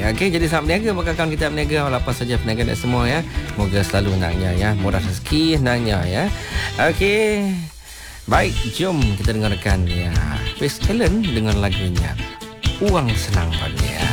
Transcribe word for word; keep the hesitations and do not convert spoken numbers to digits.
Okey, jadi selamat berniaga bagi kawan kita berniaga, walaupun saja perniagaan dan semua ya. Moga selalu naknya ya, murah rezeki naknya ya. Okey. Baik, jom kita dengarkan ya Chris Allen dengan lagunya Uang Senang Pada.